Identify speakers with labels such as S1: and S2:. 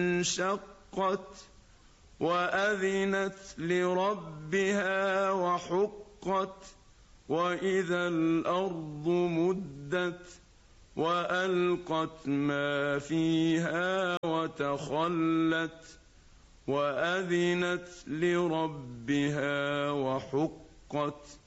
S1: انشقت وأذنت لربها وحقت وإذا الأرض مدت وألقت ما فيها وتخلت وأذنت لربها وحقت